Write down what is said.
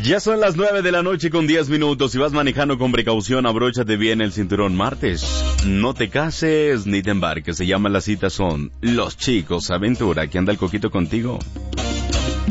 Ya son las 9 de la noche con 10 minutos. Si vas manejando con precaución, abróchate bien el cinturón. Martes, no te cases ni te embarques. Se llama La Cita Son Los Chicos Aventura. ¿Aquí anda el Coquito contigo?